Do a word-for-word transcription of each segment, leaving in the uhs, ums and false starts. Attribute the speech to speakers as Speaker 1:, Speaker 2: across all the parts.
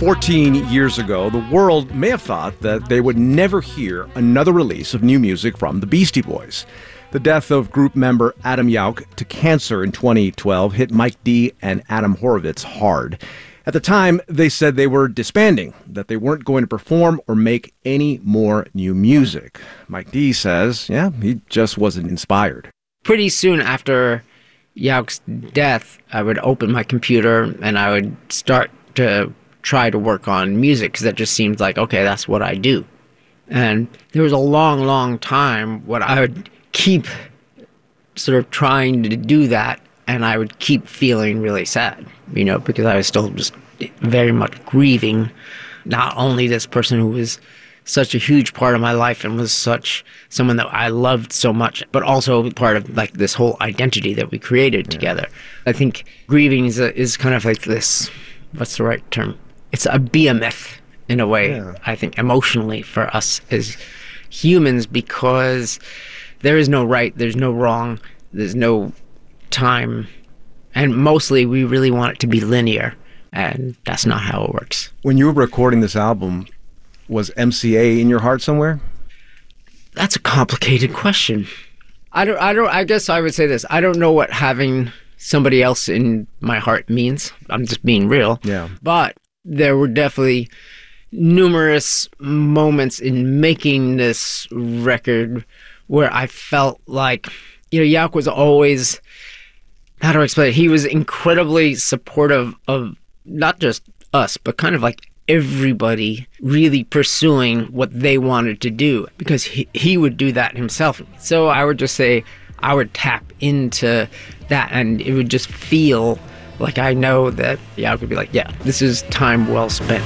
Speaker 1: fourteen years ago, the world may have thought that they would never hear another release of new music from the Beastie Boys. The death of group member Adam Yauch to cancer in twenty twelve hit Mike D and Adam Horovitz hard. At the time, they said they were disbanding, that they weren't going to perform or make any more new music. Mike D says, yeah, he just wasn't inspired.
Speaker 2: Pretty soon after Yauch's death, I would open my computer and I would start to try to work on music because that just seemed like, okay, that's what I do. And there was a long, long time when I would keep sort of trying to do that, and I would keep feeling really sad, you know, because I was still just very much grieving not only this person who was such a huge part of my life and was such someone that I loved so much, but also part of like this whole identity that we created yeah. together. I think grieving is a, is kind of like this, what's the right term? It's a behemoth in a way, yeah. I think, emotionally for us as humans, because there is no right, there's no wrong, there's no time, and mostly we really want it to be linear, and that's not how it works.
Speaker 1: When you were recording this album, was M C A in your heart somewhere?
Speaker 2: That's a complicated question. I don't, I don't, I guess I would say this. I don't know what having somebody else in my heart means. I'm just being real.
Speaker 1: Yeah.
Speaker 2: But there were definitely numerous moments in making this record where I felt like, you know, Yauch was always, how do I explain it? He was incredibly supportive of not just us, but kind of like everybody really pursuing what they wanted to do, because he, he would do that himself. So I would just say I would tap into that, and it would just feel like I know that Yauch would be like, yeah, this is time well spent.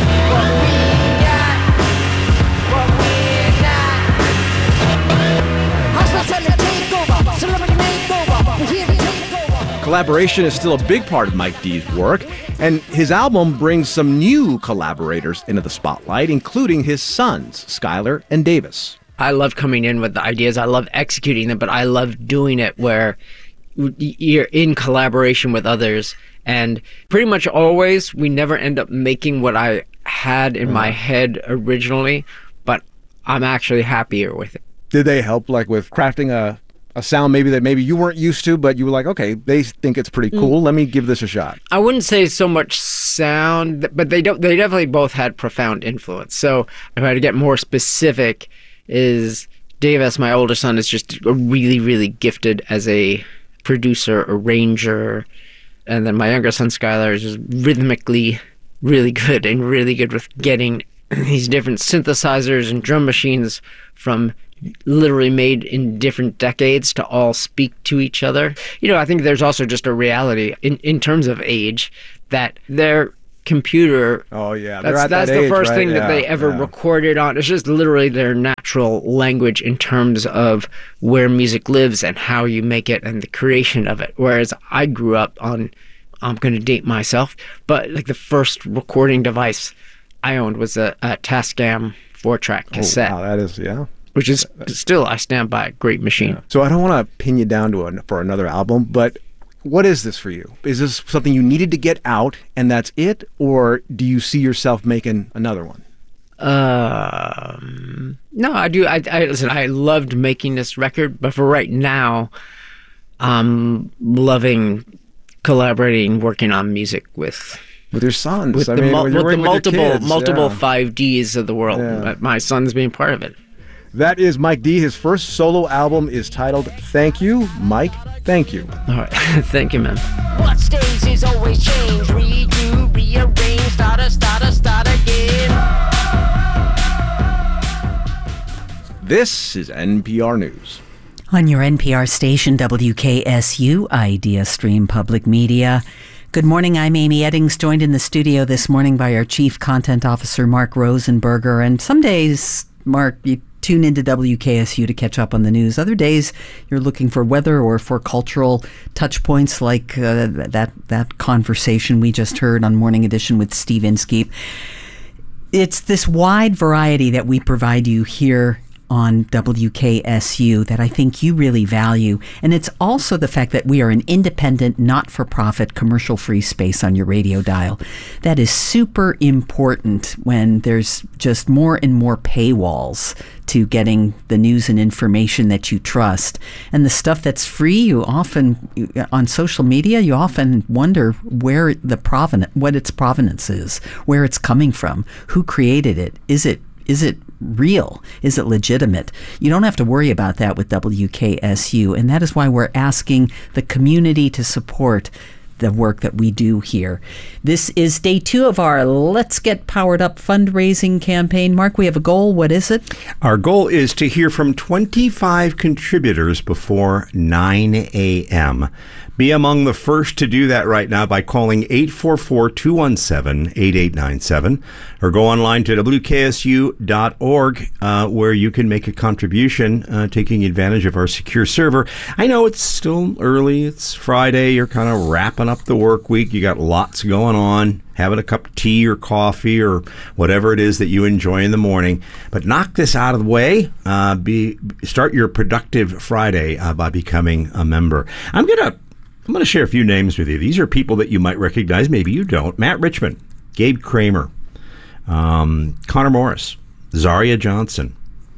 Speaker 1: Collaboration is still a big part of Mike D's work, and his album brings some new collaborators into the spotlight, including his sons, Skylar and Davis.
Speaker 2: I love coming in with the ideas. I love executing them, but I love doing it where you're in collaboration with others. And pretty much always, we never end up making what I had in my head originally, but I'm actually happier with it.
Speaker 1: Did they help, like, with crafting a a sound maybe that maybe you weren't used to, but you were like, okay, they think it's pretty cool. Let me give this a shot.
Speaker 2: I wouldn't say so much sound, but they don't. They definitely both had profound influence. So if I had to get more specific, is Davis, my older son, is just really, really gifted as a producer, arranger. And then my younger son, Skylar, is just rhythmically really good and really good with getting these different synthesizers and drum machines from literally made in different decades to all speak to each other. You know, I think there's also just a reality in, in terms of age that their computer,
Speaker 1: oh yeah,
Speaker 2: that's,
Speaker 1: at
Speaker 2: that's
Speaker 1: that
Speaker 2: the
Speaker 1: age,
Speaker 2: first
Speaker 1: right?
Speaker 2: thing
Speaker 1: yeah,
Speaker 2: that they ever
Speaker 1: yeah. recorded
Speaker 2: on. It's just literally their natural language in terms of where music lives and how you make it and the creation of it. Whereas I grew up on, I'm going to date myself, but like the first recording device I owned was a, a Tascam four-track cassette.
Speaker 1: Oh, wow, that is, yeah.
Speaker 2: Which is still, I stand by, a great machine.
Speaker 1: Yeah. So I don't want to pin you down to a, for another album, but what is this for you? Is this something you needed to get out and that's it? Or do you see yourself making another one?
Speaker 2: Um, no, I do. I, I listen, I loved making this record, but for right now, I'm loving collaborating, working on music with...
Speaker 1: With your sons.
Speaker 2: With
Speaker 1: I
Speaker 2: the,
Speaker 1: mean,
Speaker 2: mul-
Speaker 1: with
Speaker 2: with the multiple,
Speaker 1: kids,
Speaker 2: multiple
Speaker 1: yeah.
Speaker 2: five Ds of the world.
Speaker 1: Yeah.
Speaker 2: My son's being part of it.
Speaker 1: That is Mike D. His first solo album is titled Thank You. Mike, thank you.
Speaker 2: All right. Thank you, man.
Speaker 3: What stays is always change. Redo, rearrange, start, start, start again.
Speaker 1: This is N P R News.
Speaker 4: On your N P R station, W K S U, Idea Stream Public Media. Good morning, I'm Amy Eddings, joined in the studio this morning by our Chief Content Officer, Mark Rosenberger. And some days, Mark, you tune into W K S U to catch up on the news. Other days, you're looking for weather or for cultural touch points like uh, that, that conversation we just heard on Morning Edition with Steve Inskeep. It's this wide variety that we provide you here on W K S U that I think you really value. And it's also the fact that we are an independent, not-for-profit, commercial-free space on your radio dial. That is super important when there's just more and more paywalls to getting the news and information that you trust. And the stuff that's free, you often, on social media, you often wonder where the provenance, what its provenance is, where it's coming from, who created it, is it Is it real? Is it legitimate? You don't have to worry about that with W K S U, and that is why we're asking the community to support the work that we do here. This is day two of our Let's Get Powered Up fundraising campaign. Mark, we have a goal. What is it?
Speaker 5: Our goal is to hear from twenty-five contributors before nine a.m. Be among the first to do that right now by calling eight four four, two one seven, eight eight nine seven or go online to W K S U dot org uh, where you can make a contribution uh, taking advantage of our secure server. I know it's still early. It's Friday. You're kind of wrapping up the work week. You got lots going on, having a cup of tea or coffee or whatever it is that you enjoy in the morning. But knock this out of the way. Uh, be start your productive Friday uh, by becoming a member. I'm going to I'm going to share a few names with you. These are people that you might recognize. Maybe you don't. Matt Richmond, Gabe Kramer, um, Connor Morris, Zaria Johnson,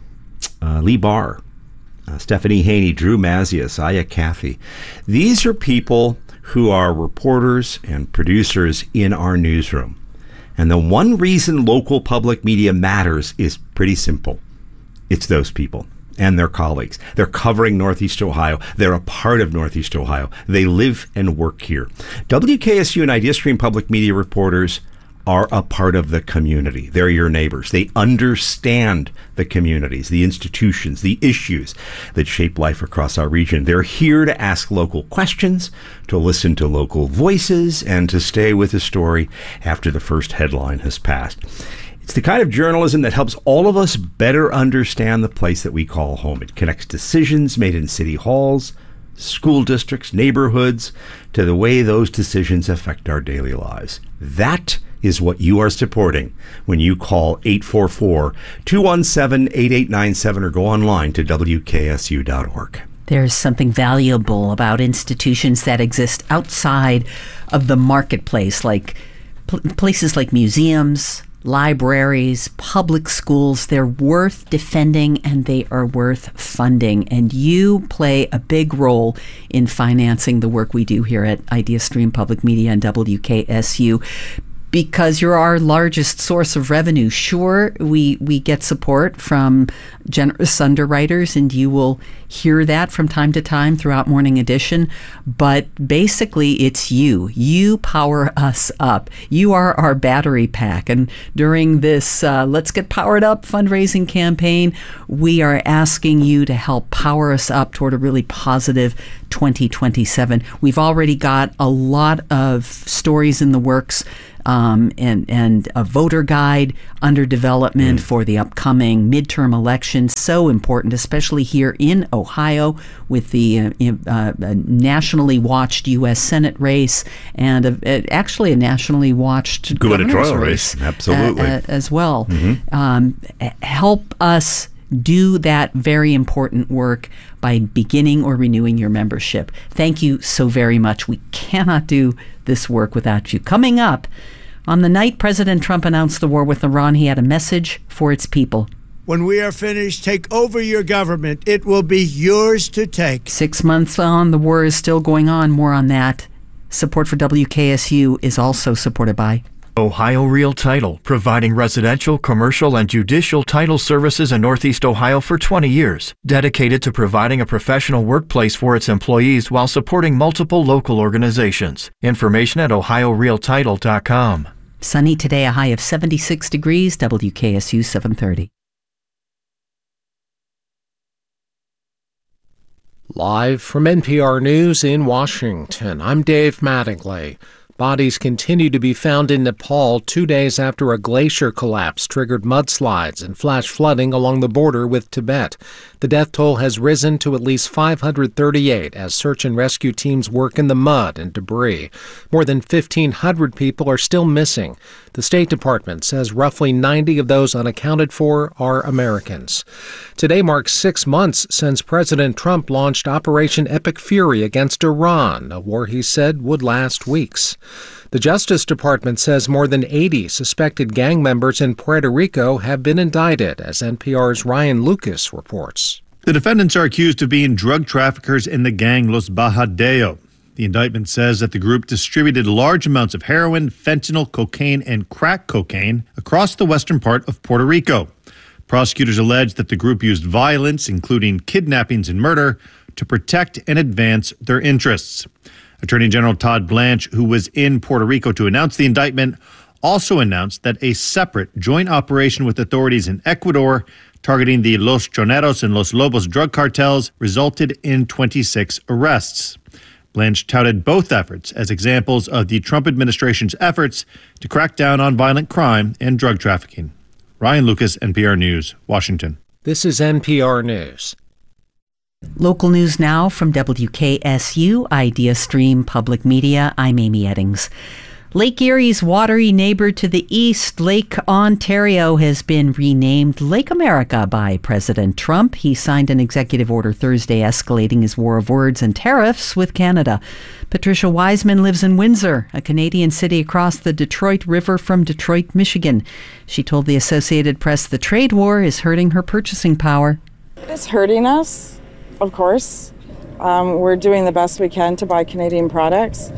Speaker 5: uh, Lee Barr, uh, Stephanie Haney, Drew Mazias, Aya Cathy. These are people who are reporters and producers in our newsroom. And the one reason local public media matters is pretty simple. It's those people and their colleagues. They're covering Northeast Ohio. They're a part of Northeast Ohio. They live and work here. W K S U and IdeaStream Public Media reporters are a part of the community. They're your neighbors. They understand the communities, the institutions, the issues that shape life across our region. They're here to ask local questions, to listen to local voices, and to stay with the story after the first headline has passed. It's the kind of journalism that helps all of us better understand the place that we call home. It connects decisions made in city halls, school districts, neighborhoods, to the way those decisions affect our daily lives. That is what you are supporting when you call eight four four, two one seven, eight eight nine seven or go online to W K S U dot org.
Speaker 4: There's something valuable about institutions that exist outside of the marketplace, like pl- places like museums, libraries, public schools. They're worth defending and they are worth funding. And you play a big role in financing the work we do here at IdeaStream Public Media and W K S U, because you're our largest source of revenue. Sure, we, we get support from generous underwriters, and you will hear that from time to time throughout Morning Edition. But basically, it's you. You power us up. You are our battery pack. And during this uh, Let's Get Powered Up fundraising campaign, we are asking you to help power us up toward a really positive twenty twenty-seven. We've already got a lot of stories in the works. Um, and, and a voter guide under development mm. for the upcoming midterm elections. So important, especially here in Ohio with the uh, uh, nationally watched U S Senate race and a, actually a nationally watched gubernatorial race,
Speaker 5: race. Absolutely.
Speaker 4: Uh, uh, as well.
Speaker 5: Mm-hmm.
Speaker 4: Um, help us do that very important work by beginning or renewing your membership. Thank you so very much. We cannot do this work without you. Coming up, on the night President Trump announced the war with Iran, he had a message for its people.
Speaker 6: When we are finished, take over your government. It will be yours to take.
Speaker 4: Six months on, the war is still going on. More on that. Support for W K S U is also supported by
Speaker 7: Ohio Real Title, providing residential, commercial, and judicial title services in Northeast Ohio for twenty years, dedicated to providing a professional workplace for its employees while supporting multiple local organizations. Information at ohio real title dot com.
Speaker 4: Sunny today, a high of seventy-six degrees, W K S U seven thirty.
Speaker 8: Live from N P R News in Washington, I'm Dave Mattingly. Bodies continue to be found in Nepal two days after a glacier collapse triggered mudslides and flash flooding along the border with Tibet. The death toll has risen to at least five hundred thirty-eight as search and rescue teams work in the mud and debris. More than fifteen hundred people are still missing. The State Department says roughly ninety of those unaccounted for are Americans. Today marks six months since President Trump launched Operation Epic Fury against Iran, a war he said would last weeks. The Justice Department says more than eighty suspected gang members in Puerto Rico have been indicted, as N P R's Ryan Lucas reports.
Speaker 9: The defendants are accused of being drug traffickers in the gang Los Bajadeo. The indictment says that the group distributed large amounts of heroin, fentanyl, cocaine, and crack cocaine across the western part of Puerto Rico. Prosecutors allege that the group used violence, including kidnappings and murder, to protect and advance their interests. Attorney General Todd Blanche, who was in Puerto Rico to announce the indictment, also announced that a separate joint operation with authorities in Ecuador targeting the Los Choneros and Los Lobos drug cartels resulted in twenty-six arrests. Blanche touted both efforts as examples of the Trump administration's efforts to crack down on violent crime and drug trafficking. Ryan Lucas, N P R News, Washington.
Speaker 8: This is N P R News.
Speaker 4: Local news now from W K S U, Idea Stream Public Media. I'm Amy Eddings. Lake Erie's watery neighbor to the east, Lake Ontario, has been renamed Lake America by President Trump. He signed an executive order Thursday escalating his war of words and tariffs with Canada. Patricia Wiseman lives in Windsor, a Canadian city across the Detroit River from Detroit, Michigan. She told the Associated Press the trade war is hurting her purchasing power.
Speaker 10: It's hurting us, of course. Um, we're doing the best we can to buy Canadian products.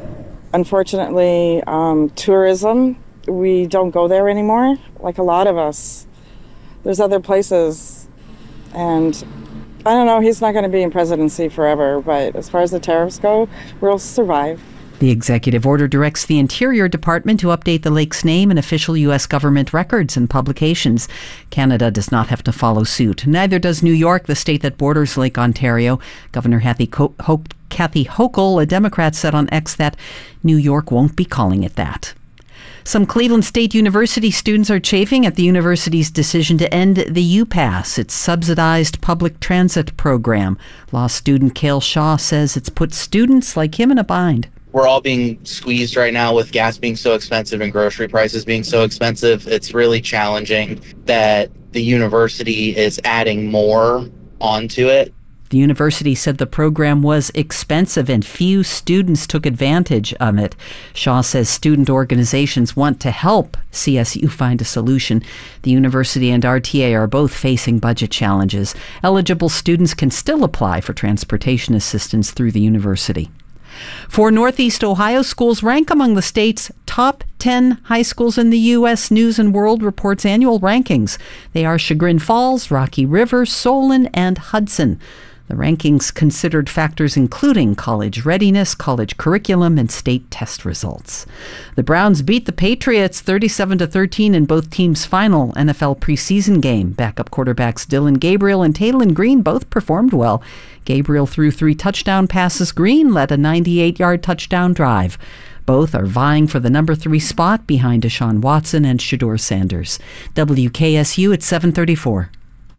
Speaker 10: Unfortunately, um, tourism, we don't go there anymore, like a lot of us. There's other places, and I don't know, he's not going to be in presidency forever, but as far as the tariffs go, we'll survive.
Speaker 4: The executive order directs the Interior Department to update the lake's name in official U S government records and publications. Canada does not have to follow suit. Neither does New York, the state that borders Lake Ontario. Governor Kathy Co- Ho- Kathy Hochul, a Democrat, said on X that New York won't be calling it that. Some Cleveland State University students are chafing at the university's decision to end the UPass, its subsidized public transit program. Law student Cale Shaw says it's put students like him in a bind.
Speaker 11: We're all being squeezed right now with gas being so expensive and grocery prices being so expensive. It's really challenging that the university is adding more onto it.
Speaker 4: The university said the program was expensive and few students took advantage of it. Shaw says student organizations want to help C S U find a solution. The university and R T A are both facing budget challenges. Eligible students can still apply for transportation assistance through the university. Four Northeast Ohio schools rank among the state's top ten high schools in the U S. News and World Report's annual rankings. They are Chagrin Falls, Rocky River, Solon, and Hudson. The rankings considered factors including college readiness, college curriculum, and state test results. The Browns beat the Patriots thirty-seven to thirteen in both teams' final N F L preseason game. Backup quarterbacks Dylan Gabriel and Taylon Green both performed well. Gabriel threw three touchdown passes. Green led a ninety-eight-yard touchdown drive. Both are vying for the number three spot behind Deshaun Watson and Shedeur Sanders. W K S U at seven thirty-four.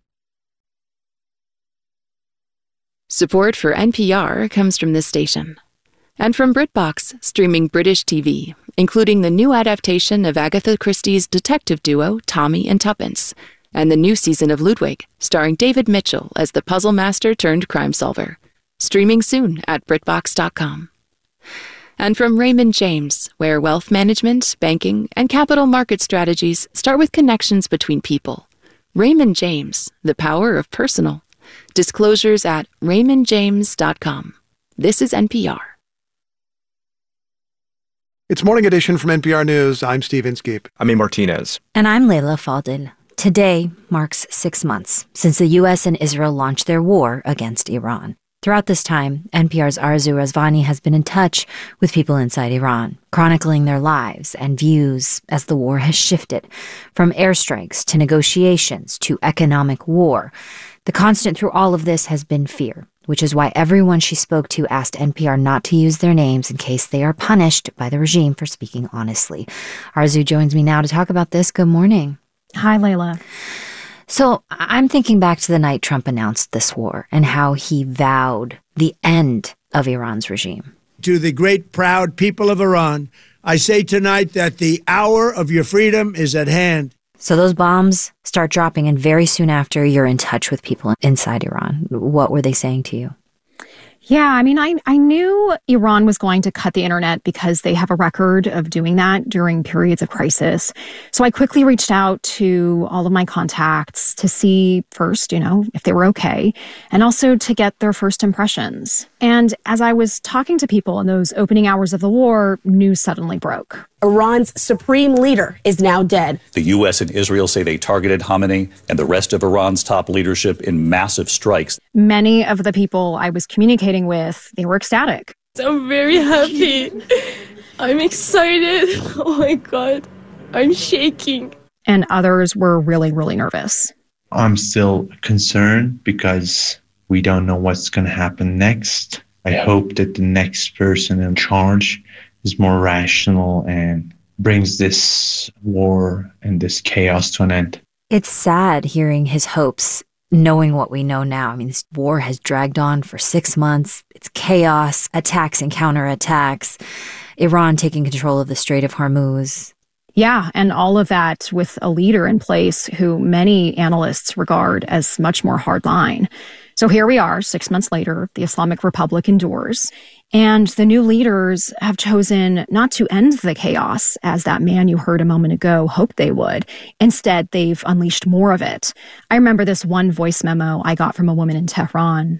Speaker 12: Support for N P R comes from this station. And from BritBox, streaming British T V, including the new adaptation of Agatha Christie's detective duo Tommy and Tuppence, and the new season of Ludwig, starring David Mitchell as the puzzle master turned crime solver. Streaming soon at BritBox dot com. And from Raymond James, where wealth management, banking, and capital market strategies start with connections between people. Raymond James, the power of personal. Disclosures at Raymond James dot com. This is N P R.
Speaker 13: It's Morning Edition from N P R News. I'm Steve Inskeep.
Speaker 1: I'm A. Martinez.
Speaker 14: And I'm Layla Fadel. Today marks six months since the U S and Israel launched their war against Iran. Throughout this time, N P R's Arzu Razvani has been in touch with people inside Iran, chronicling their lives and views as the war has shifted from airstrikes to negotiations to economic war. The constant through all of this has been fear, which is why everyone she spoke to asked N P R not to use their names in case they are punished by the regime for speaking honestly. Arzu joins me now to talk about this. Good morning.
Speaker 15: Hi, Layla.
Speaker 14: So I'm thinking back to the night Trump announced this war and how he vowed the end of Iran's regime.
Speaker 6: To the great, proud people of Iran, I say tonight that the hour of your freedom is at hand.
Speaker 14: So those bombs start dropping, and very soon after, you're in touch with people inside Iran. What were they saying to you?
Speaker 15: Yeah, I mean, I, I knew Iran was going to cut the internet because they have a record of doing that during periods of crisis. So I quickly reached out to all of my contacts to see first, you know, if they were okay, and also to get their first impressions. And as I was talking to people in those opening hours of the war, news suddenly broke.
Speaker 16: Iran's supreme leader is now dead.
Speaker 17: The U S and Israel say they targeted Khamenei and the rest of Iran's top leadership in massive strikes.
Speaker 15: Many of the people I was communicating with, they were ecstatic.
Speaker 18: I'm very happy. I'm excited. Oh my God, I'm shaking.
Speaker 15: And others were really, really nervous.
Speaker 19: I'm still concerned because we don't know what's going to happen next. I hope that the next person in charge is more rational and brings this war and this chaos to an end.
Speaker 14: It's sad hearing his hopes, knowing what we know now. I mean, this war has dragged on for six months. It's chaos, attacks and counterattacks, Iran taking control of the Strait of Hormuz.
Speaker 15: Yeah, and all of that with a leader in place who many analysts regard as much more hardline. So here we are, six months later, the Islamic Republic endures, and the new leaders have chosen not to end the chaos, as that man you heard a moment ago hoped they would. Instead, they've unleashed more of it. I remember this one voice memo I got from a woman in Tehran.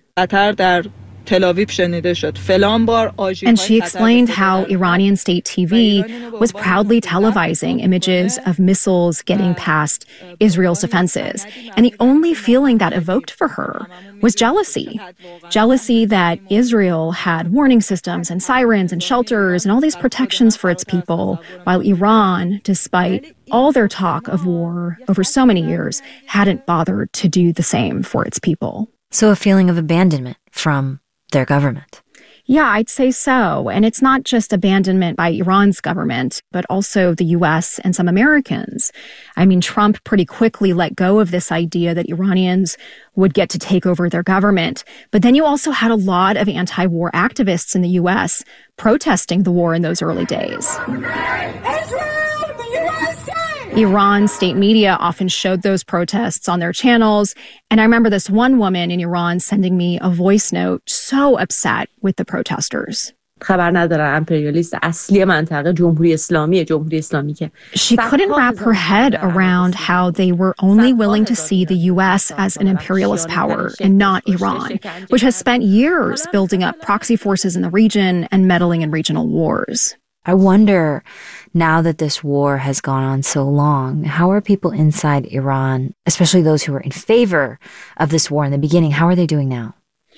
Speaker 15: And she explained how Iranian state T V was proudly televising images of missiles getting past Israel's defenses. And the only feeling that evoked for her was jealousy. Jealousy that Israel had warning systems and sirens and shelters and all these protections for its people, while Iran, despite all their talk of war over so many years, hadn't bothered to do the same for its people.
Speaker 14: So a feeling of abandonment from their government.
Speaker 15: Yeah, I'd say so. And it's not just abandonment by Iran's government, but also the U S and some Americans. I mean, Trump pretty quickly let go of this idea that Iranians would get to take over their government. But then you also had a lot of anti-war activists in the U S protesting the war in those early days. Iran's state media often showed those protests on their channels. And I remember this one woman in Iran sending me a voice note so upset with the protesters. She couldn't wrap her head around how they were only willing to see the U S as an imperialist power and not Iran, which has spent years building up proxy forces in the region and meddling in regional wars.
Speaker 14: I wonder, now that this war has gone on so long, how are people inside Iran, especially those who were in favor of this war in the beginning, how are they doing now?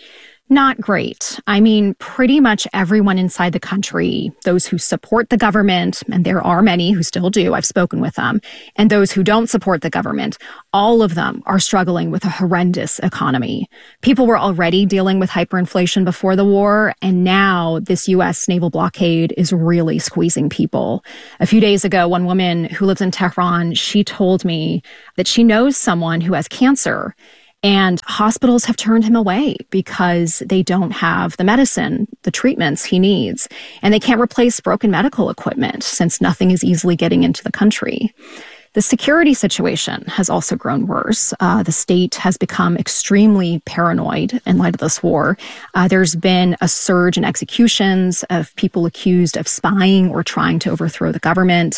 Speaker 15: Not great. I mean, pretty much everyone inside the country, those who support the government, and there are many who still do, I've spoken with them, and those who don't support the government, all of them are struggling with a horrendous economy. People were already dealing with hyperinflation before the war, and now this U S naval blockade is really squeezing people. A few days ago, one woman who lives in Tehran, she told me that she knows someone who has cancer, and hospitals have turned him away because they don't have the medicine, the treatments he needs. And they can't replace broken medical equipment since nothing is easily getting into the country. The security situation has also grown worse. Uh, the state has become extremely paranoid in light of this war. Uh, there's been a surge in executions of people accused of spying or trying to overthrow the government.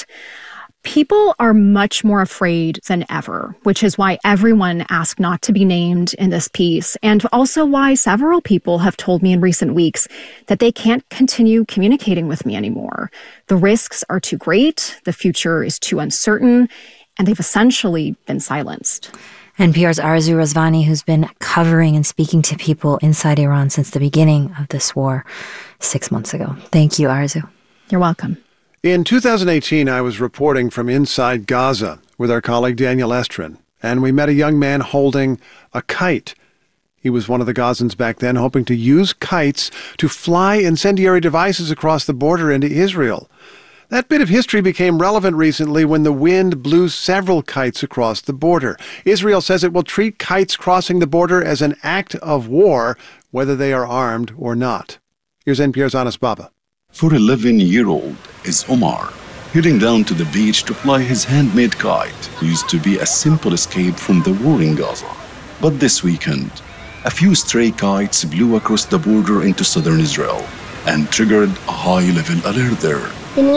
Speaker 15: People are much more afraid than ever, which is why everyone asked not to be named in this piece, and also why several people have told me in recent weeks that they can't continue communicating with me anymore. The risks are too great, the future is too uncertain, and they've essentially been silenced.
Speaker 14: N P R's Arezou Rezvani, who's been covering and speaking to people inside Iran since the beginning of this war six months ago. Thank you, Arezou.
Speaker 15: You're welcome.
Speaker 13: In two thousand eighteen, I was reporting from inside Gaza with our colleague Daniel Estrin, and we met a young man holding a kite. He was one of the Gazans back then, hoping to use kites to fly incendiary devices across the border into Israel. That bit of history became relevant recently when the wind blew several kites across the border. Israel says it will treat kites crossing the border as an act of war, whether they are armed or not. Here's N P R's Anas Baba.
Speaker 20: For eleven-year-old is Omar, heading down to the beach to fly his handmade kite. Used to be a simple escape from the war in Gaza. But this weekend, a few stray kites blew across the border into southern Israel and triggered a high-level alert there.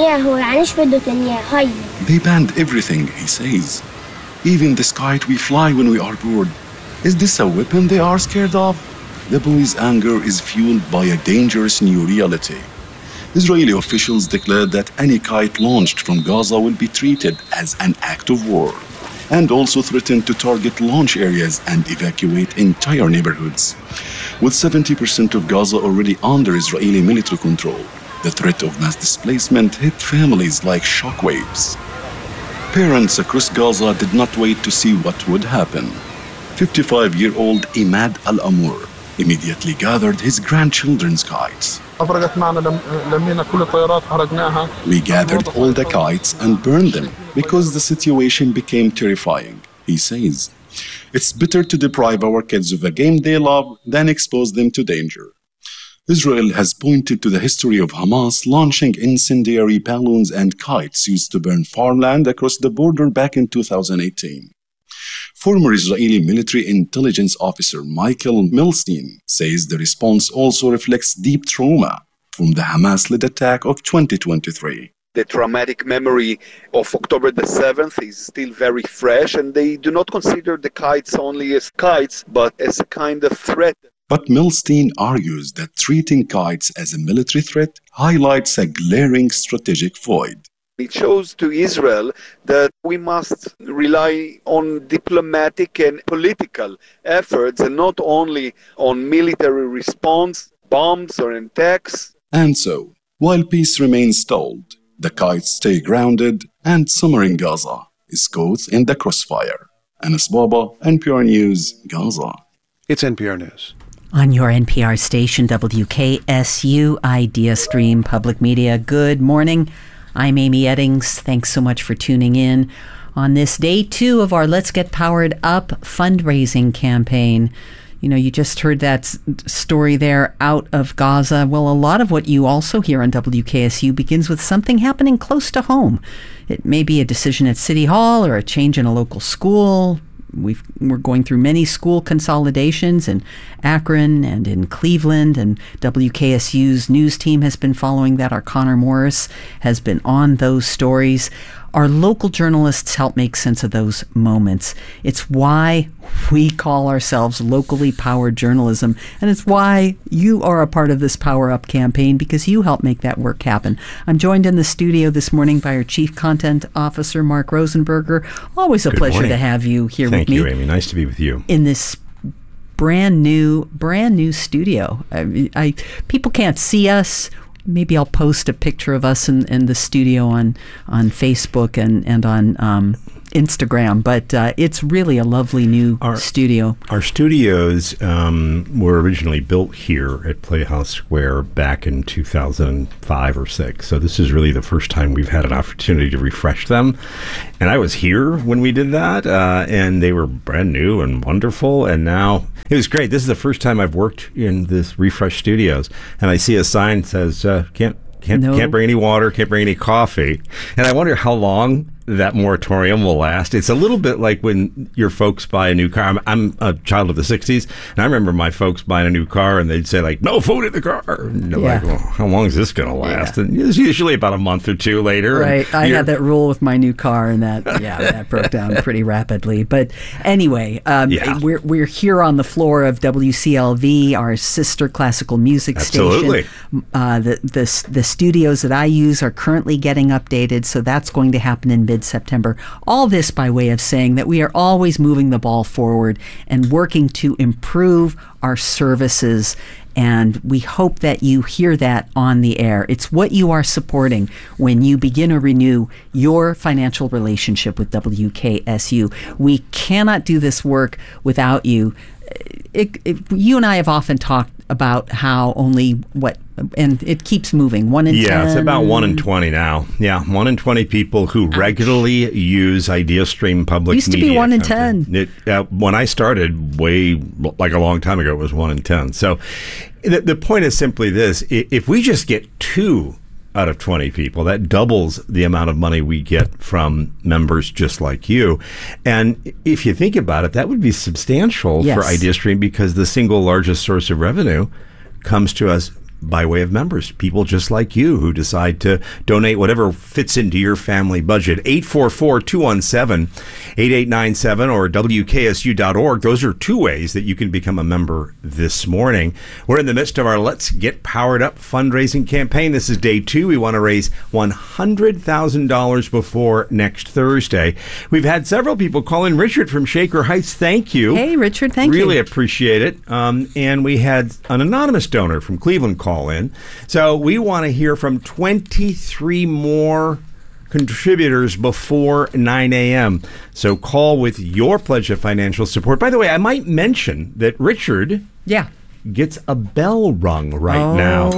Speaker 20: They banned everything, he says. Even this kite we fly when we are bored. Is this a weapon they are scared of? The boy's anger is fueled by a dangerous new reality. Israeli officials declared that any kite launched from Gaza will be treated as an act of war, and also threatened to target launch areas and evacuate entire neighborhoods. With seventy percent of Gaza already under Israeli military control, the threat of mass displacement hit families like shockwaves. Parents across Gaza did not wait to see what would happen. fifty-five-year-old Imad Al-Amour immediately gathered his grandchildren's kites. We gathered all the kites and burned them because the situation became terrifying, he says. It's better to deprive our kids of a game they love than expose them to danger. Israel has pointed to the history of Hamas launching incendiary balloons and kites used to burn farmland across the border back in two thousand eighteen. Former Israeli military intelligence officer Michael Milstein says the response also reflects deep trauma from the Hamas-led attack of twenty twenty-three.
Speaker 21: The traumatic memory of October the seventh is still very fresh, and they do not consider the kites only as kites, but as a kind of threat.
Speaker 20: But Milstein argues that treating kites as a military threat highlights a glaring strategic void.
Speaker 21: It shows to Israel that we must rely on diplomatic and political efforts and not only on military response, bombs or attacks.
Speaker 20: And so, while peace remains stalled, the kites stay grounded and summer in Gaza is caught in the crossfire. Anas Baba, N P R News, Gaza.
Speaker 13: It's N P R News.
Speaker 4: On your N P R station, W K S U, Idea Stream Public Media. Good morning. I'm Amy Eddings. Thanks so much for tuning in on this day two of our Let's Get Powered Up fundraising campaign. You know, you just heard that s- story there out of Gaza. Well, a lot of what you also hear on W K S U begins with something happening close to home. It may be a decision at City Hall or a change in a local school. We've, we're going through many school consolidations in Akron and in Cleveland, and W K S U's news team has been following that. Our Connor Morris has been on those stories. Our local journalists help make sense of those moments. It's why we call ourselves locally powered journalism, and it's why you are a part of this Power Up campaign, because you help make that work happen. I'm joined in the studio this morning by our Chief Content Officer, Mark Rosenberger. Always a
Speaker 5: Good
Speaker 4: pleasure
Speaker 5: morning.
Speaker 4: to have you here
Speaker 5: Thank
Speaker 4: with me.
Speaker 5: you, Amy. Nice to be with you.
Speaker 4: In this brand new, brand new studio. I, I people can't see us. Maybe I'll post a picture of us in, in the studio on, on Facebook and, and on um, Instagram, but uh, it's really a lovely new
Speaker 5: our,
Speaker 4: studio.
Speaker 5: Our studios um, were originally built here at Playhouse Square back in two thousand five or six, so this is really the first time we've had an opportunity to refresh them. And I was here when we did that, uh, and they were brand new and wonderful, and now it was great. This is the first time I've worked in this refresh studios, and I see a sign that says, uh, can't, can't,
Speaker 4: No.
Speaker 5: can't bring any water, can't bring any coffee, and I wonder how long that moratorium will last. It's a little bit like when your folks buy a new car. I'm, I'm a child of the sixties, and I remember my folks buying a new car, and they'd say, like, no food in the car. And they're
Speaker 4: Yeah.
Speaker 5: like, well, how long is this going to last?
Speaker 4: Yeah.
Speaker 5: And it's usually about a month or two later.
Speaker 4: Right.
Speaker 5: and
Speaker 4: I
Speaker 5: you're-
Speaker 4: had that rule with my new car, and that, yeah, that broke down pretty rapidly. But anyway, um,
Speaker 5: Yeah.
Speaker 4: we're, we're here on the floor of W C L V, our sister classical music
Speaker 5: Absolutely.
Speaker 4: station. Uh, the, the, the studios that I use are currently getting updated, so that's going to happen in mid-September. All this by way of saying that we are always moving the ball forward and working to improve our services, and we hope that you hear that on the air. It's what you are supporting when you begin to renew your financial relationship with W K S U. We cannot do this work without you. It, it, you and I have often talked about how only, what, and it keeps moving. One in
Speaker 5: yeah,
Speaker 4: ten.
Speaker 5: It's about one in twenty now. Yeah, one in twenty people who Ouch. regularly use IdeaStream public
Speaker 4: Used
Speaker 5: media.
Speaker 4: Used to be one in
Speaker 5: content.
Speaker 4: ten.
Speaker 5: It, uh, when I started, way like a long time ago, it was one in ten. So the, the point is simply this: if we just get two out of twenty people, that doubles the amount of money we get from members just like you. And if you think about it, that would be substantial yes. for IdeaStream, because the single largest source of revenue comes to us by way of members, people just like you who decide to donate whatever fits into your family budget. eight four four, two one seven, eight eight nine seven or W K S U dot org. Those are two ways that you can become a member this morning. We're in the midst of our Let's Get Powered Up fundraising campaign. This is day two. We want to raise one hundred thousand dollars before next Thursday. We've had several people call in. Richard from Shaker Heights, thank you.
Speaker 4: Hey, Richard, thank
Speaker 5: really
Speaker 4: you.
Speaker 5: Really appreciate it. Um, and we had an anonymous donor from Cleveland call in. So we want to hear from twenty-three more contributors before nine a.m. So call with your pledge of financial support. By the way, I might mention that Richard
Speaker 4: yeah.
Speaker 5: gets a bell rung right
Speaker 4: oh,
Speaker 5: now.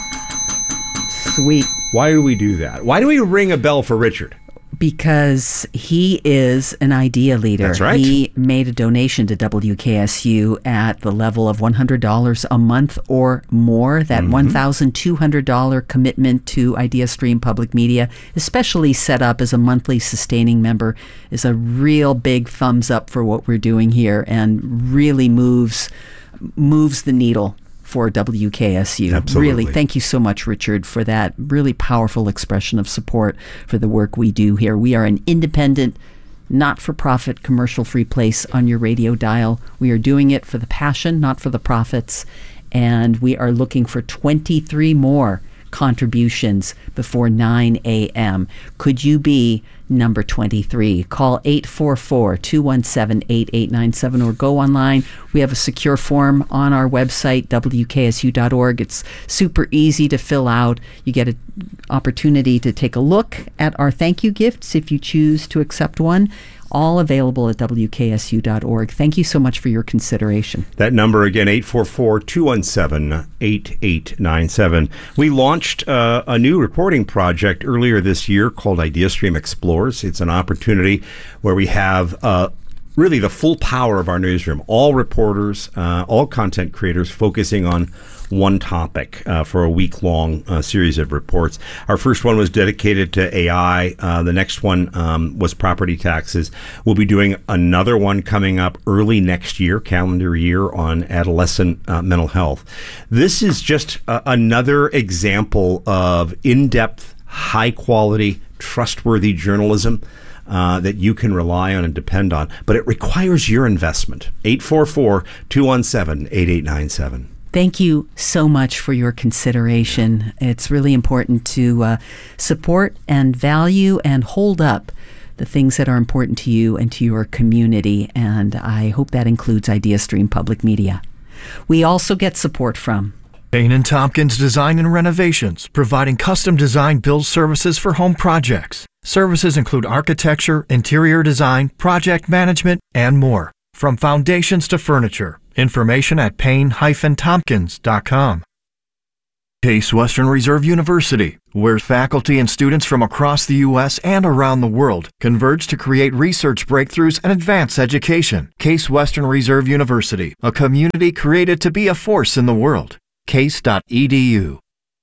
Speaker 4: Sweet.
Speaker 5: Why do we do that? Why do we ring a bell for Richard?
Speaker 4: Because he is an idea leader.
Speaker 5: That's right.
Speaker 4: He made a donation to W K S U at the level of one hundred dollars a month or more. That mm-hmm. one thousand two hundred dollars commitment to IdeaStream Public Media, especially set up as a monthly sustaining member, is a real big thumbs up for what we're doing here and really moves moves the needle for W K S U.
Speaker 5: Absolutely.
Speaker 4: Really, thank you so much, Richard, for that really powerful expression of support for the work we do here. We are an independent, not-for-profit, commercial-free place on your radio dial. We are doing it for the passion, not for the profits, and we are looking for twenty-three more contributions before nine a.m. Could you be number twenty-three? Call eight four four, two one seven, eight eight nine seven or go online. We have a secure form on our website, W K S U dot org. It's super easy to fill out. You get an opportunity to take a look at our thank you gifts if you choose to accept one. All available at W K S U dot org. Thank you so much for your consideration.
Speaker 5: That number again, eight four four, two one seven, eight eight nine seven. We launched uh, a new reporting project earlier this year called IdeaStream Explores. It's an opportunity where we have uh, really the full power of our newsroom. All reporters, uh, all content creators focusing on one topic uh, for a week-long uh, series of reports. Our first one was dedicated to A I. Uh, the next one um, was property taxes. We'll be doing another one coming up early next year, calendar year, on adolescent uh, mental health. This is just uh, another example of in-depth, high-quality, trustworthy journalism Uh, that you can rely on and depend on. But it requires your investment. eight four four, two one seven, eight eight nine seven.
Speaker 4: Thank you so much for your consideration. It's really important to uh, support and value and hold up the things that are important to you and to your community. And I hope that includes IdeaStream Public Media. We also get support from
Speaker 7: Payne and Tompkins Design and Renovations, providing custom design build services for home projects. Services include architecture, interior design, project management, and more. From foundations to furniture. Information at payne dash tompkins dot com. Case Western Reserve University, where faculty and students from across the U S and around the world converge to create research breakthroughs and advance education. Case Western Reserve University, a community created to be a force in the world. case dot e d u.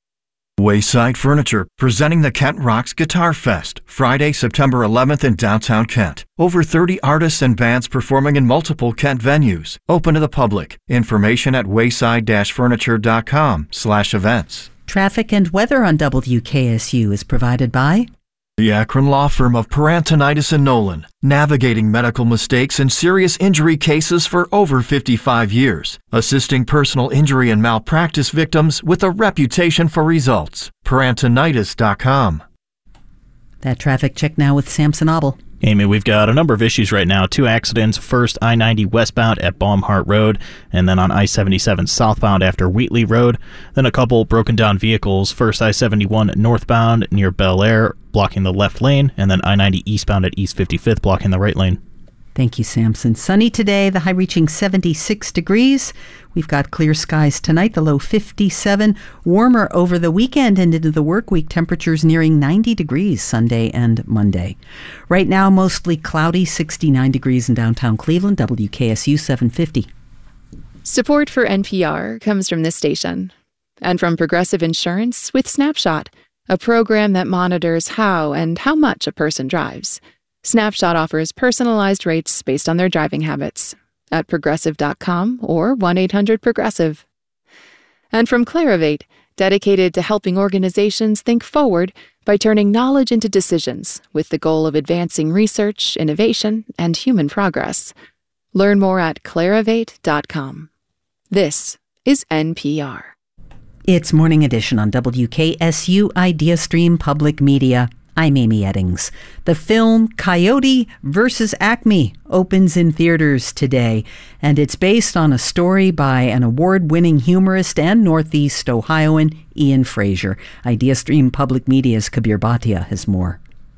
Speaker 7: Wayside Furniture, presenting the Kent Rocks Guitar Fest, Friday, September eleventh in downtown Kent. Over thirty artists and bands performing in multiple Kent venues. Open to the public. Information at wayside dash furniture dot com slash events.
Speaker 4: Traffic and weather on W K S U is provided by
Speaker 7: the Akron law firm of Parantonitis and Nolan, navigating medical mistakes and serious injury cases for over fifty-five years, assisting personal injury and malpractice victims with a reputation for results. Parantonitis dot com.
Speaker 4: That traffic check now with Samson Abel.
Speaker 2: Amy, we've got a number of issues right now. Two accidents. First, I ninety westbound at Baumhart Road, and then on I seventy-seven southbound after Wheatley Road. Then a couple broken down vehicles. First, I seventy-one northbound near Bel Air, blocking the left lane, and then I ninety eastbound at East fifty-fifth, blocking the right lane.
Speaker 4: Thank you, Samson. Sunny today, the high reaching seventy-six degrees. We've got clear skies tonight, the low fifty-seven. Warmer over the weekend and into the work week, temperatures nearing ninety degrees Sunday and Monday. Right now, mostly cloudy, sixty-nine degrees in downtown Cleveland, W K S U seven fifty.
Speaker 12: Support for N P R comes from this station and from Progressive Insurance with Snapshot, a program that monitors how and how much a person drives. Snapshot offers personalized rates based on their driving habits at progressive dot com or one eight hundred progressive. And from Clarivate, dedicated to helping organizations think forward by turning knowledge into decisions with the goal of advancing research, innovation, and human progress. Learn more at clarivate dot com. This is N P R.
Speaker 4: It's Morning Edition on W K S U IdeaStream Public Media. I'm Amy Eddings. The film Coyote versus Acme opens in theaters today, and it's based on a story by an award-winning humorist and Northeast Ohioan, Ian Frazier. IdeaStream Public Media's Kabir Bhatia has more.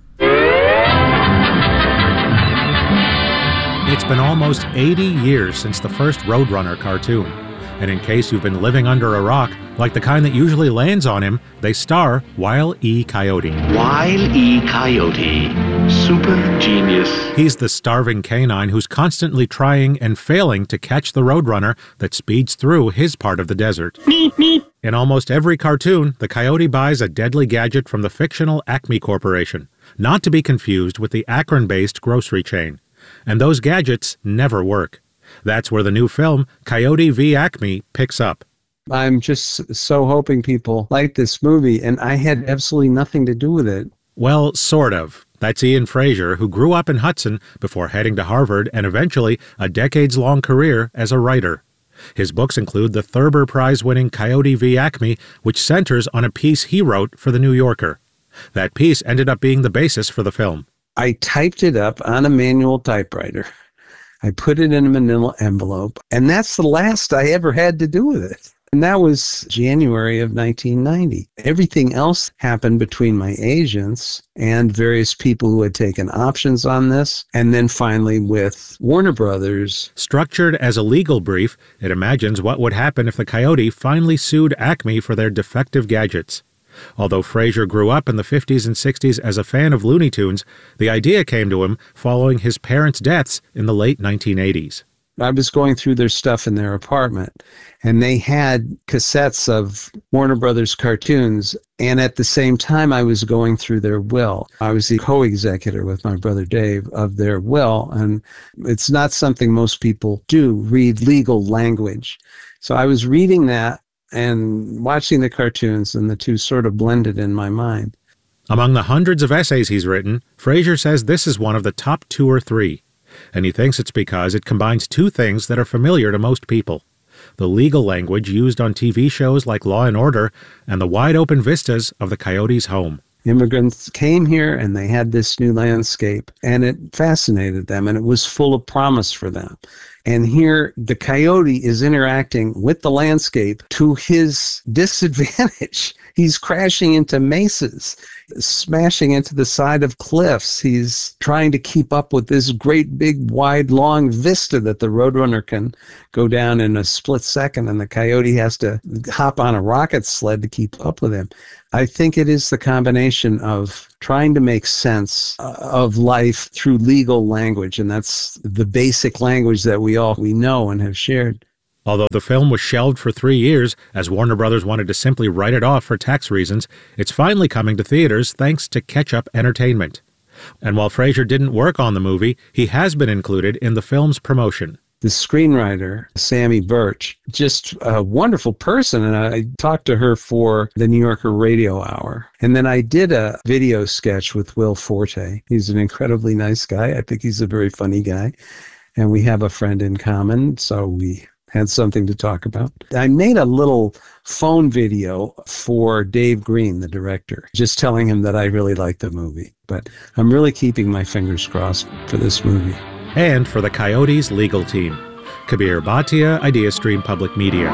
Speaker 3: It's been almost eighty years since the first Roadrunner cartoon. And in case you've been living under a rock, like the kind that usually lands on him, they star Wile E. Coyote.
Speaker 22: Wile E. Coyote, super genius.
Speaker 3: He's the starving canine who's constantly trying and failing to catch the Roadrunner that speeds through his part of the desert.
Speaker 22: Meep, meep.
Speaker 3: In almost every cartoon, the coyote buys a deadly gadget from the fictional Acme Corporation, not to be confused with the Akron-based grocery chain. And those gadgets never work. That's where the new film, Coyote v. Acme, picks up.
Speaker 23: I'm just so hoping people like this movie, and I had absolutely nothing to do with it.
Speaker 3: Well, sort of. That's Ian Frazier, who grew up in Hudson before heading to Harvard and eventually a decades-long career as a writer. His books include the Thurber Prize-winning Coyote v. Acme, which centers on a piece he wrote for The New Yorker. That piece ended up being the basis for the film.
Speaker 23: I typed it up on a manual typewriter. I put it in a manila envelope, and that's the last I ever had to do with it. And that was January of nineteen ninety. Everything else happened between my agents and various people who had taken options on this, and then finally with Warner Brothers.
Speaker 3: Structured as a legal brief, it imagines what would happen if the Coyote finally sued Acme for their defective gadgets. Although Frazier grew up in the fifties and sixties as a fan of Looney Tunes, the idea came to him following his parents' deaths in the late nineteen eighties.
Speaker 23: I was going through their stuff in their apartment, and they had cassettes of Warner Brothers cartoons, and at the same time I was going through their will. I was the co-executor with my brother Dave of their will, and it's not something most people do, read legal language. So I was reading that and watching the cartoons, and the two sort of blended in my mind.
Speaker 3: Among the hundreds of essays he's written, Frazier says this is one of the top two or three. And he thinks it's because it combines two things that are familiar to most people: the legal language used on T V shows like Law and Order, and the wide-open vistas of the Coyote's home.
Speaker 23: Immigrants came here, and they had this new landscape, and it fascinated them, and it was full of promise for them. And here, the Coyote is interacting with the landscape to his disadvantage. He's crashing into mesas, smashing into the side of cliffs. He's trying to keep up with this great, big, wide, long vista that the Roadrunner can go down in a split second, and the Coyote has to hop on a rocket sled to keep up with him. I think it is the combination of trying to make sense of life through legal language, and that's the basic language that we all we know and have shared.
Speaker 3: Although the film was shelved for three years, as Warner Brothers wanted to simply write it off for tax reasons, it's finally coming to theaters thanks to Ketchup Entertainment. And while Frazier didn't work on the movie, he has been included in the film's promotion.
Speaker 23: The screenwriter, Sammy Birch, just a wonderful person, and I talked to her for the New Yorker Radio Hour. And then I did a video sketch with Will Forte. He's an incredibly nice guy. I think he's a very funny guy. And we have a friend in common, so we had something to talk about. I made a little phone video for Dave Green, the director, just telling him that I really liked the movie. But I'm really keeping my fingers crossed for this movie.
Speaker 3: And for the Coyotes legal team. Kabir Bhatia, IdeaStream Public Media.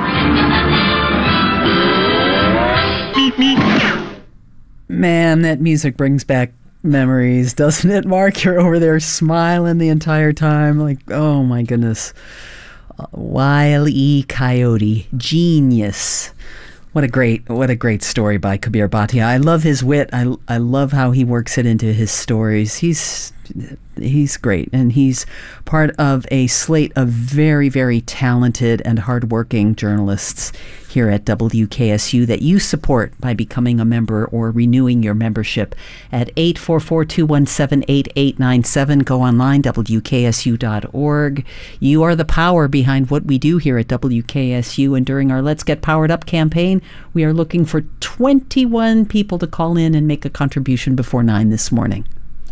Speaker 4: Man, that music brings back memories, doesn't it, Mark? You're over there smiling the entire time. Like, oh my goodness. Uh, Wile E. Coyote, genius. What a great, what a great story by Kabir Bhatia. I love his wit. I, I love how he works it into his stories. He's, he's great, and he's part of a slate of very, very talented and hardworking journalists here at W K S U that you support by becoming a member or renewing your membership at eight four four, two one seven, eight eight nine seven. Go online, W K S U dot org. You are the power behind what we do here at W K S U, and during our Let's Get Powered Up campaign, we are looking for twenty-one people to call in and make a contribution before nine this morning.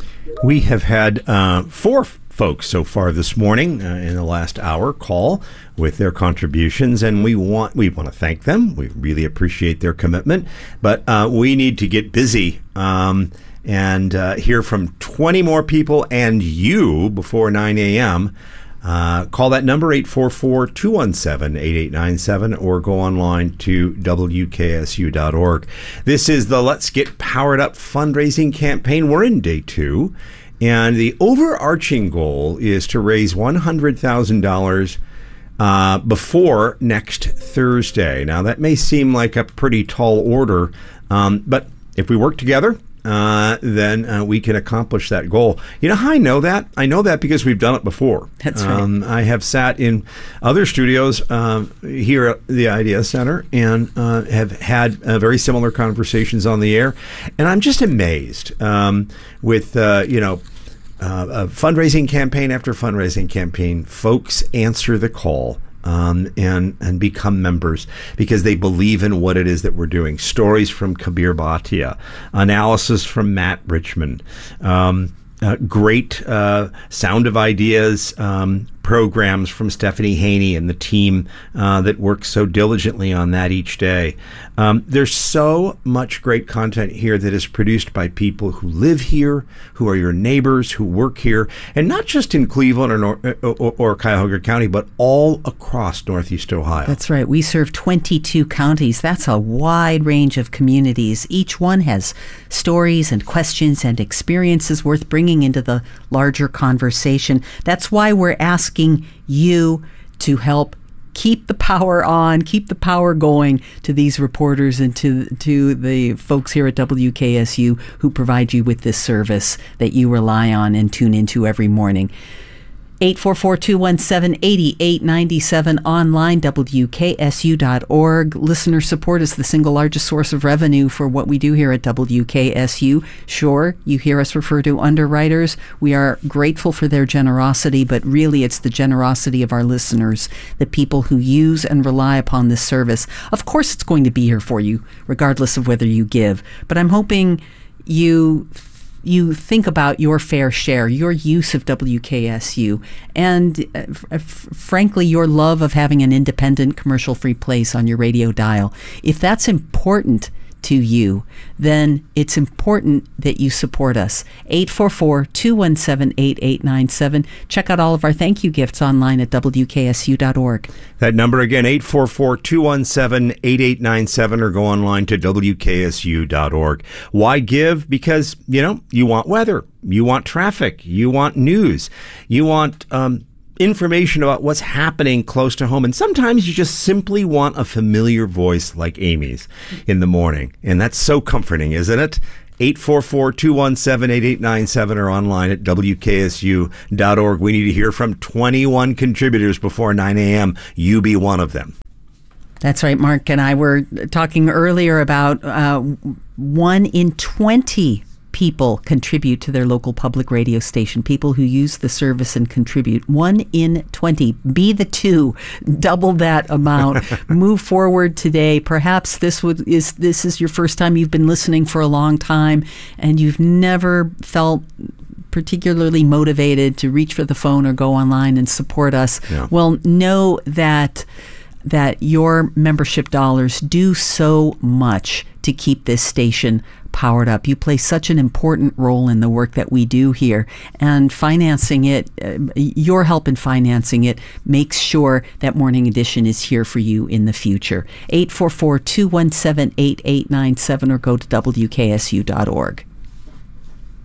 Speaker 5: We have had uh, four folks so far this morning uh, in the last hour call with their contributions, and we want we want to thank them. We really appreciate their commitment, but uh, we need to get busy um, and uh, hear from twenty more people and you before nine a.m. Uh, call that number, eight four four, two one seven, eight eight nine seven, or go online to W K S U dot org. This is the Let's Get Powered Up fundraising campaign. We're in day two, and the overarching goal is to raise one hundred thousand dollars uh, before next Thursday. Now, that may seem like a pretty tall order, um, but if we work together, Uh, then uh, we can accomplish that goal. You know how I know that? I know that because we've done it before.
Speaker 4: That's right.
Speaker 5: Um, I have sat in other studios uh, here at the Idea Center and uh, have had uh, very similar conversations on the air. And I'm just amazed um, with, uh, you know, uh, a fundraising campaign after fundraising campaign, folks answer the call. Um, and and become members because they believe in what it is that we're doing. Stories from Kabir Bhatia, analysis from Matt Richmond, um, uh, great uh, Sound of Ideas um, programs from Stephanie Haney and the team uh, that works so diligently on that each day. Um, there's so much great content here that is produced by people who live here, who are your neighbors, who work here, and not just in Cleveland or, Nor- or, or Cuyahoga County, but all across Northeast Ohio.
Speaker 4: That's right. We serve twenty-two counties. That's a wide range of communities. Each one has stories and questions and experiences worth bringing into the larger conversation. That's why we're asking you to help keep the power on, keep the power going to these reporters and to to the folks here at W K S U who provide you with this service that you rely on and tune into every morning. eight four four, two one seven, eight eight nine seven, online, W K S U dot org. Listener support is the single largest source of revenue for what we do here at W K S U. Sure, you hear us refer to underwriters. We are grateful for their generosity, but really it's the generosity of our listeners, the people who use and rely upon this service. Of course, it's going to be here for you, regardless of whether you give. But I'm hoping you you think about your fair share, your use of W K S U, and uh, f- frankly, your love of having an independent, commercial-free place on your radio dial. If that's important to you, then it's important that you support us. eight four four, two one seven, eight eight nine seven. Check out all of our thank you gifts online at W K S U dot org.
Speaker 5: That number again, eight four four, two one seven, eight eight nine seven, or go online to W K S U dot org. Why give? Because, you know, you want weather, you want traffic, you want news, you want um, information about what's happening close to home. And sometimes you just simply want a familiar voice like Amy's in the morning. And that's so comforting, isn't it? eight four four, two one seven, eight eight nine seven or online at W K S U dot org. We need to hear from twenty-one contributors before nine a.m. You be one of them.
Speaker 4: That's right. Mark and I were talking earlier about uh, one in twenty people contribute to their local public radio station, people who use the service and contribute. One in twenty. Be the two. Double that amount. Move forward today. Perhaps this would is this is your first time you've been listening for a long time and you've never felt particularly motivated to reach for the phone or go online and support us.
Speaker 5: Yeah.
Speaker 4: Well, know that that your membership dollars do so much to keep this station powered up. You play such an important role in the work that we do here, and financing it, uh, your help in financing it makes sure that Morning Edition is here for you in the future. eight four four, two one seven, eight eight nine seven or go to W K S U dot org.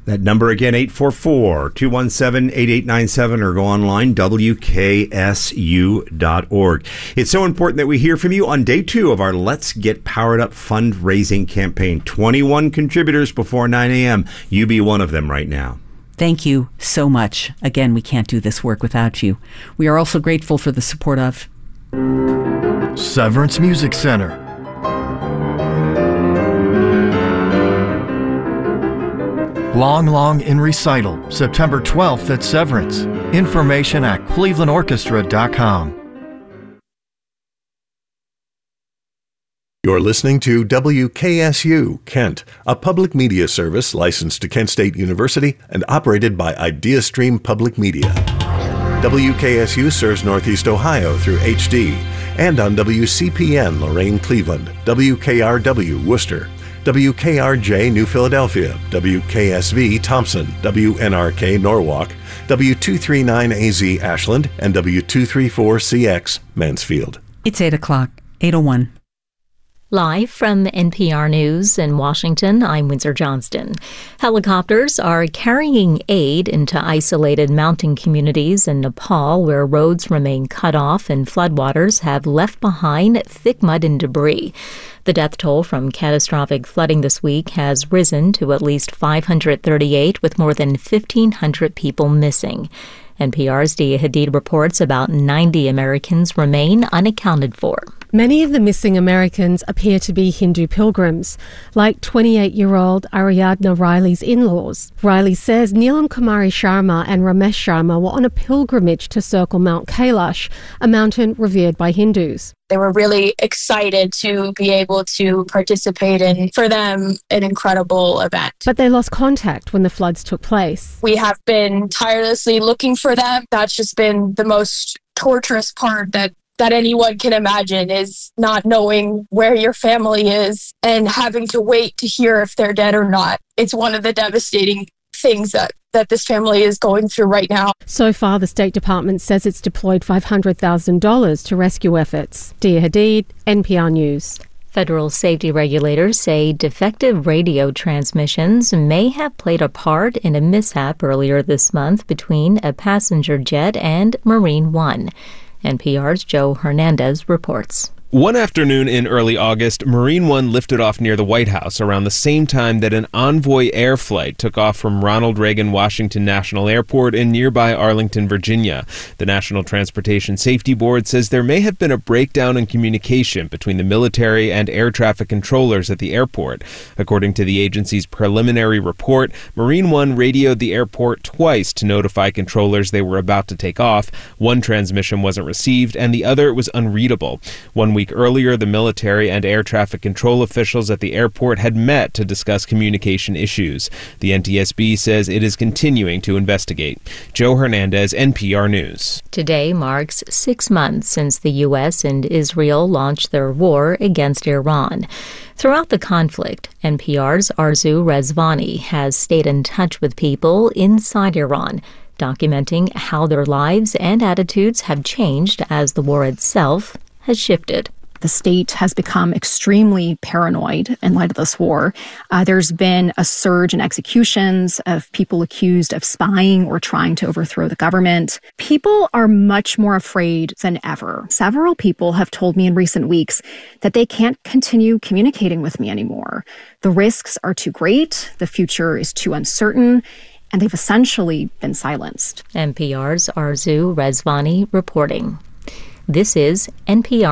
Speaker 5: That number again, eight four four, two one seven, eight eight nine seven, or go online, W K S U dot org. It's so important that we hear from you on day two of our Let's Get Powered Up fundraising campaign. twenty-one contributors before nine a.m. You be one of them right now.
Speaker 4: Thank you so much. Again, we can't do this work without you. We are also grateful for the support of
Speaker 7: Severance Music Center, Long Long in Recital, September twelfth at Severance. Information at cleveland orchestra dot com.
Speaker 8: You're listening to W K S U, Kent, a public media service licensed to Kent State University and operated by IdeaStream Public Media. W K S U serves Northeast Ohio through H D and on W C P N Lorain, Cleveland, W K R W Worcester, W K R J New Philadelphia, W K S V Thompson, W N R K Norwalk, W two thirty-nine A Z Ashland, and W two thirty-four C X Mansfield.
Speaker 4: It's eight o'clock, eight oh one.
Speaker 9: Live from N P R News in Washington, I'm Windsor Johnston. Helicopters are carrying aid into isolated mountain communities in Nepal where roads remain cut off and floodwaters have left behind thick mud and debris. The death toll from catastrophic flooding this week has risen to at least five hundred thirty-eight, with more than fifteen hundred people missing. N P R's Dia Hadid reports about ninety Americans remain unaccounted for.
Speaker 10: Many of the missing Americans appear to be Hindu pilgrims, like twenty-eight-year-old Ariadna Riley's in-laws. Riley says Neelam Kumari Sharma and Ramesh Sharma were on a pilgrimage to circle Mount Kailash, a mountain revered by Hindus.
Speaker 24: They were really excited to be able to participate in, for them, an incredible event.
Speaker 10: But they lost contact when the floods took place.
Speaker 24: We have been tirelessly looking for them. That's just been the most torturous part that that anyone can imagine, is not knowing where your family is and having to wait to hear if they're dead or not. It's one of the devastating things that, that this family is going through right now.
Speaker 10: So far, the State Department says it's deployed five hundred thousand dollars to rescue efforts. Dia Hadid, N P R News.
Speaker 9: Federal safety regulators say defective radio transmissions may have played a part in a mishap earlier this month between a passenger jet and Marine One. N P R's Joe Hernandez reports.
Speaker 25: One afternoon in early August, Marine One lifted off near the White House around the same time that an Envoy Air flight took off from Ronald Reagan Washington National Airport in nearby Arlington, Virginia. The National Transportation Safety Board says there may have been a breakdown in communication between the military and air traffic controllers at the airport. According to the agency's preliminary report, Marine One radioed the airport twice to notify controllers they were about to take off. One transmission wasn't received, and the other was unreadable. One week earlier, the military and air traffic control officials at the airport had met to discuss communication issues. The N T S B says it is continuing to investigate. Joe Hernandez, N P R News.
Speaker 9: Today marks six months since the U S and Israel launched their war against Iran. Throughout the conflict, N P R's Arzu Rezvani has stayed in touch with people inside Iran, documenting how their lives and attitudes have changed as the war itself has shifted.
Speaker 15: The state has become extremely paranoid in light of this war. Uh, there's been a surge in executions of people accused of spying or trying to overthrow the government. People are much more afraid than ever. Several people have told me in recent weeks that they can't continue communicating with me anymore. The risks are too great, the future is too uncertain, and they've essentially been silenced.
Speaker 9: N P R's Arzu Rezvani reporting. This is N P R.